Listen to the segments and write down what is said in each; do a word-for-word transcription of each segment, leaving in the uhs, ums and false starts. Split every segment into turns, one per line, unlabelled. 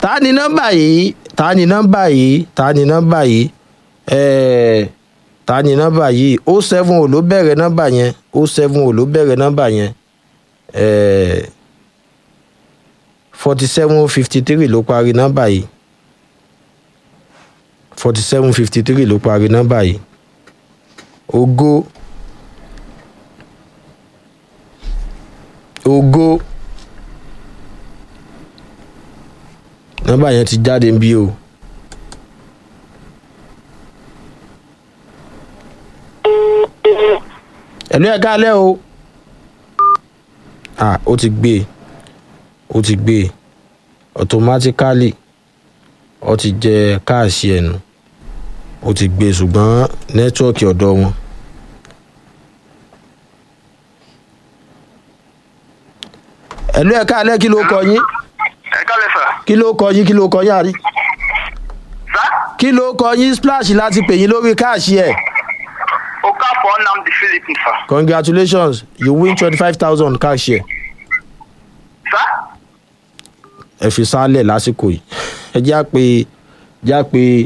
ta ni nọ́mbà yìí ta ni nọ́mbà yìí ta ni nọ́mbà yìí ẹ̀ẹ́ ta ni nọ́mbà yìí o seven o ló bẹ̀rẹ̀ nọ́mbà yẹn o seven o ló bẹ̀rẹ̀ nọ́mbà yẹn ẹ̀ẹ́ forty seven fifty three ló parí nọ́mbà yìí forty seven fifty three ló parí nọ́mbà yìí ògo ògo nọ́mbà yẹn ti jáde ń bí o. ẹ̀lú ẹ̀ka alẹ́ o ah ó ti gbé ó ti gbé automatically ó ti jẹ káàsì ẹnu ó ti gbé ṣùgbọ́n nẹ́tíwọ́ọ̀kì ọ̀dọ̀ wọn. ẹ̀lú ẹ̀ka alẹ́ kí ló kọ yín
ẹ̀ka lẹ́fà.
kí ló kọ yín kí ló kọ yín àrí
sá.
kí ló kọ yín splash láti pè yín lórí káàsì ẹ̀.
Okafor Nnamdi Philip fa.
Congratulations, you win twenty-five thousand cash here.
sá.
Ẹ fi sálẹ̀ lásìkò yìí. Ẹ já pé já pé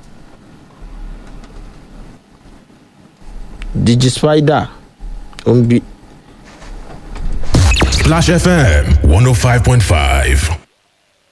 Digi Spider ó ń bí.
Splash F M one oh five point five.